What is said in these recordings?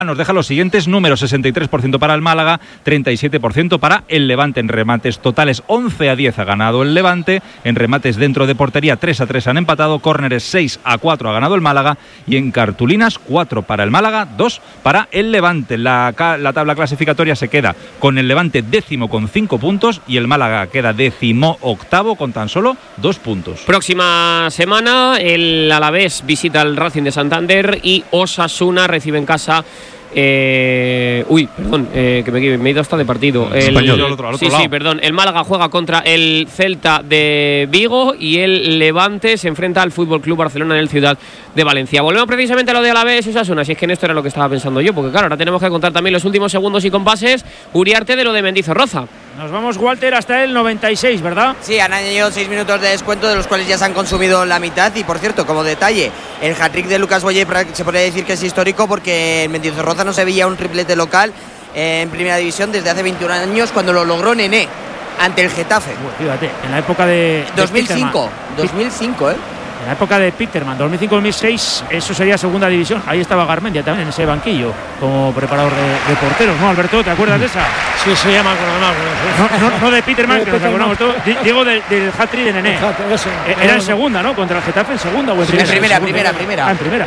Nos deja los siguientes números: 63% para el Málaga, 37% para el Levante. En remates totales 11-10 ha ganado el Levante, en remates dentro de portería 3-3 han empatado, córneres 6-4 ha ganado el Málaga y en cartulinas 4 para el Málaga, 2 para el Levante. La tabla clasificatoria se queda con el Levante 10º con 5 puntos y el Málaga queda 18º con tan solo 2 puntos. Próxima semana el Alavés visita el Racing de Santander y Osasuna recibe en casa que me he ido hasta de partido. Español, al otro lado. Sí, perdón. El Málaga juega contra el Celta de Vigo y el Levante se enfrenta al Fútbol Club Barcelona en el Ciudad de Valencia. Volvemos precisamente a lo de Alavés y Osasuna, si es que en esto era lo que estaba pensando yo, porque claro, ahora tenemos que contar también los últimos segundos y compases, Uriarte, de lo de Mendizorroza. Nos vamos, Walter, hasta el 96, ¿verdad? Sí, han añadido 6 minutos de descuento, de los cuales ya se han consumido la mitad. Y por cierto, como detalle, el hat-trick de Lucas Boyer se podría decir que es histórico, porque en Mendizorroza no se veía un triplete local en primera división desde hace 21 años, cuando lo logró Nené ante el Getafe. Fíjate, en la época de 2005, En la época de Peterman, 2005-2006, eso sería segunda división. Ahí estaba Garmendia también en ese banquillo como preparador de porteros, ¿no, Alberto? ¿Te acuerdas de esa? Sí, se llama con No de Peterman, que nos acordamos todos. Digo del hat-trick de Nené. Era en segunda, ¿no? Contra el Getafe, en segunda o en primera. Primera. En primera.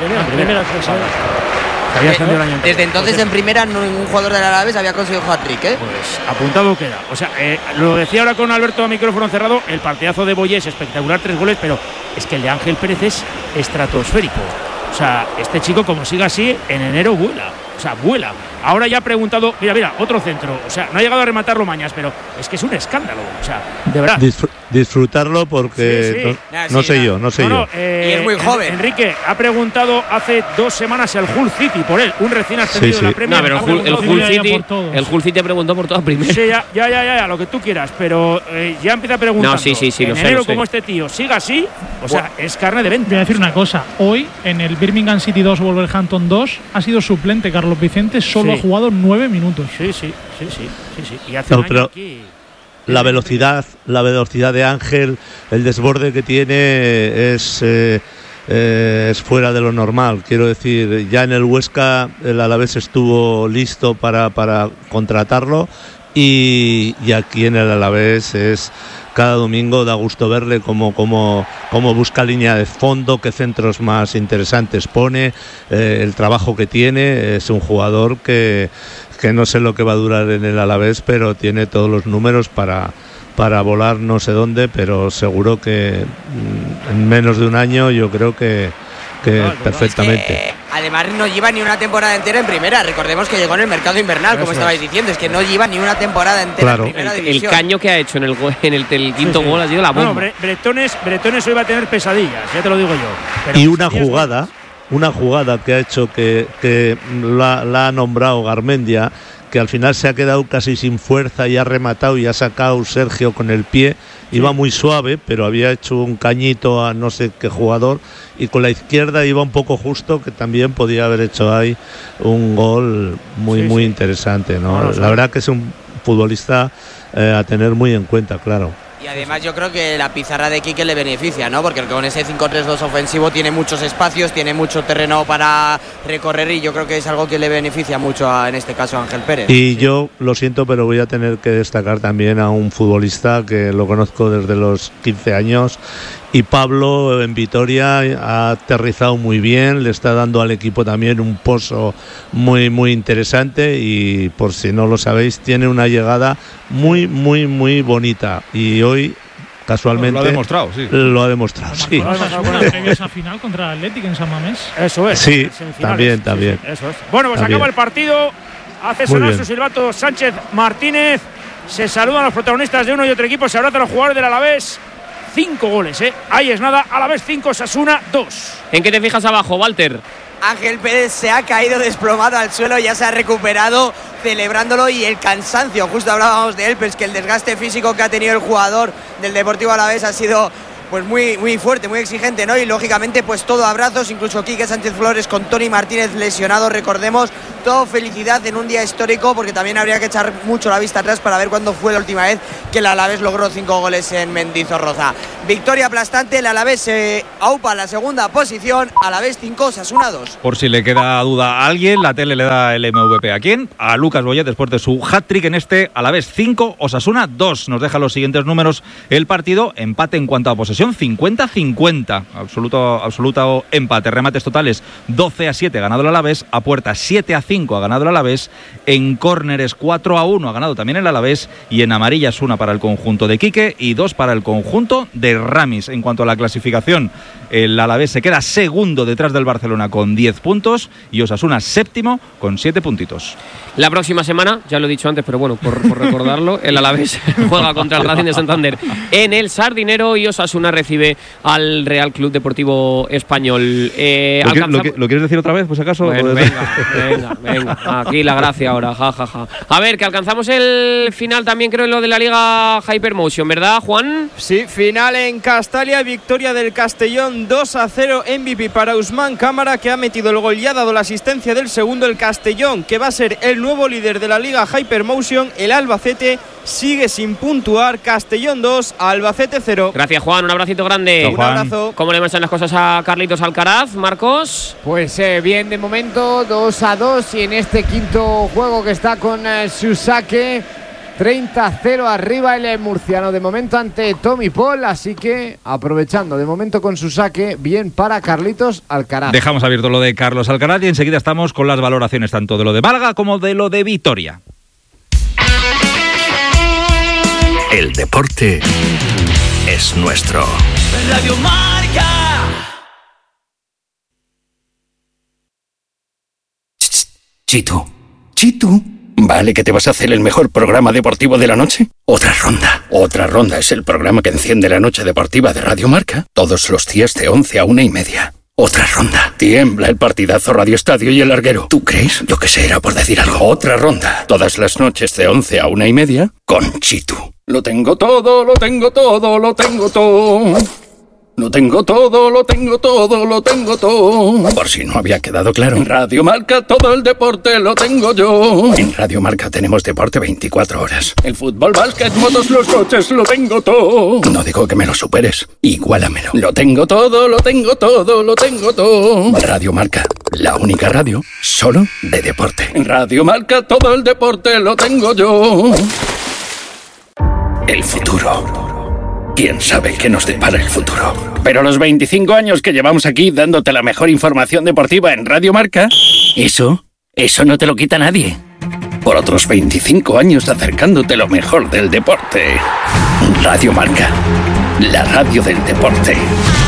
Desde entonces en primera ningún jugador del Alavés había conseguido hat-trick, ¿eh? Pues apuntado queda. O sea, lo decía ahora con Alberto a micrófono cerrado, el partidazo de Boyé es espectacular, 3 goles, pero es que el de Ángel Pérez es estratosférico. O sea, este chico, como siga así, en enero vuela. O sea, vuela. Ahora ya ha preguntado, mira, otro centro. O sea, no ha llegado a rematarlo Mañas, pero es que es un escándalo. O sea, de verdad. Disfrutarlo porque no sé yo. Y es muy joven. Enrique ha preguntado hace 2 semanas el Hull City por él, un recién ascendido de la Premier. No, pero el Hull City preguntó por todas primeras. Sí, ya, lo que tú quieras, pero ya empieza a preguntar. No, sí, en enero, como este tío siga así, o sea, es carne de venta. Voy a decir una cosa, hoy en el Birmingham City 2 Wolverhampton 2 ha sido suplente Carlos Vicente, solo ha jugado 9 minutos. Sí. Y hace un año aquí. La velocidad de Ángel, el desborde que tiene es fuera de lo normal. Quiero decir, ya en el Huesca el Alavés estuvo listo para contratarlo y aquí en el Alavés es cada domingo, da gusto verle cómo busca línea de fondo, qué centros más interesantes pone, el trabajo que tiene. Es un jugador que no sé lo que va a durar en el Alavés, pero tiene todos los números para volar no sé dónde, pero seguro que en menos de un año yo creo que perfectamente. Es que, además no lleva ni una temporada entera en primera. Recordemos que llegó en el mercado invernal, como estabais diciendo. Es que no lleva ni una temporada entera en primera división. El caño que ha hecho en el quinto gol ha sido la bomba. Bretones hoy va a tener pesadillas, ya te lo digo yo. Pero y una jugada que ha hecho que la ha nombrado Garmendia, que al final se ha quedado casi sin fuerza y ha rematado y ha sacado Sergio con el pie. Iba muy suave, pero había hecho un cañito a no sé qué jugador, y con la izquierda iba un poco justo, que también podía haber hecho ahí un gol muy interesante, ¿no? La verdad que es un futbolista a tener muy en cuenta, claro. Y además yo creo que la pizarra de Quique le beneficia, ¿no? Porque con ese 5-3-2 ofensivo tiene muchos espacios, tiene mucho terreno para recorrer, y yo creo que es algo que le beneficia mucho en este caso a Ángel Pérez. Y yo lo siento, pero voy a tener que destacar también a un futbolista que lo conozco desde los 15 años. Y Pablo en Vitoria ha aterrizado muy bien, le está dando al equipo también un pozo muy interesante, y por si no lo sabéis, tiene una llegada muy bonita, y hoy casualmente lo ha demostrado, sí. Lo ha demostrado, sí. Esa final contra el Athletic en San Mamés. Eso es. Sí, también. Eso es. Bueno, pues acaba el partido. Hace sonar su silbato Sánchez Martínez. Se saludan los protagonistas de uno y otro equipo. Se abrazan los jugadores del Alavés. 5 goles, Ahí es nada. Alavés 5, Osasuna 2. ¿En qué te fijas abajo, Walter? Ángel Pérez se ha caído desplomado al suelo, ya se ha recuperado, celebrándolo, y el cansancio, justo hablábamos de él, pero es que el desgaste físico que ha tenido el jugador del Deportivo Alavés ha sido pues muy fuerte, muy exigente, ¿no? Y lógicamente pues todo abrazos, incluso Quique Sánchez Flores con Toni Martínez lesionado, recordemos, todo felicidad en un día histórico, porque también habría que echar mucho la vista atrás para ver cuándo fue la última vez que el Alavés logró 5 goles en Mendizorroza. Victoria aplastante, el Alavés se aupa a la segunda posición, Alavés 5, Osasuna 2. Por si le queda duda a alguien, la tele le da el MVP. ¿A quién? A Lucas Boyet, después de su hat-trick en este Alavés 5, Osasuna 2. Nos deja los siguientes números el partido. Empate en cuanto a posesión, 50-50. Absoluto empate. Remates totales, 12-7 ha ganado el Alavés. A puerta, 7-5 ha ganado el Alavés. En córneres, 4-1 ha ganado también el Alavés. Y en amarillas, 1 para el conjunto de Quique y 2 para el conjunto de Ramis. En cuanto a la clasificación, el Alavés se queda segundo detrás del Barcelona con 10 puntos y Osasuna séptimo con 7 puntitos. La próxima semana, ya lo he dicho antes, pero bueno, por recordarlo, el Alavés juega contra el Racing de Santander en el Sardinero y Osasuna recibe al Real Club Deportivo Español. ¿Lo quieres decir otra vez, pues acaso? Bueno, venga. Aquí la gracia ahora, jajaja. A ver, que alcanzamos el final también, creo, en lo de la Liga Hypermotion, ¿verdad, Juan? Sí, final en Castalia, victoria del Castellón 2-0, MVP para Usman Cámara, que ha metido el gol y ha dado la asistencia del segundo. El Castellón, que va a ser el nuevo líder de la Liga Hypermotion. El Albacete sigue sin puntuar. Castellón 2, Albacete 0. Gracias, Juan, un abracito grande. No, Juan. Un abrazo. ¿Cómo le marchan las cosas a Carlitos Alcaraz, Marcos? Pues bien, de momento 2-2 y en este quinto juego que está con su saque 30-0 arriba el murciano de momento ante Tommy Paul, así que aprovechando de momento con su saque, bien para Carlitos Alcaraz. Dejamos abierto lo de Carlos Alcaraz y enseguida estamos con las valoraciones tanto de lo de Málaga como de lo de Vitoria. El deporte es nuestro. Radio Marca. Chitu. ¿Vale que te vas a hacer el mejor programa deportivo de la noche? Otra ronda. Otra ronda es el programa que enciende la noche deportiva de Radio Marca todos los días de 11 a 1:30. Otra ronda. Tiembla el partidazo Radio Estadio y el Larguero. ¿Tú crees? Yo que sé, era por decir algo. Otra ronda. Todas las noches de 11 a 1:30 con Chitu. Lo tengo todo, lo tengo todo, lo tengo todo. Lo tengo todo, lo tengo todo, lo tengo todo. Por si no había quedado claro. En Radio Marca todo el deporte lo tengo yo. En Radio Marca tenemos deporte 24 horas. El fútbol, básquet, motos, los coches, lo tengo todo. No digo que me lo superes, igualamelo. Lo tengo todo, lo tengo todo, lo tengo todo. Radio Marca, la única radio solo de deporte. En Radio Marca todo el deporte lo tengo yo. El futuro. ¿Quién sabe qué nos depara el futuro? Pero los 25 años que llevamos aquí dándote la mejor información deportiva en Radio Marca, eso no te lo quita nadie. Por otros 25 años acercándote lo mejor del deporte. Radio Marca, la radio del deporte.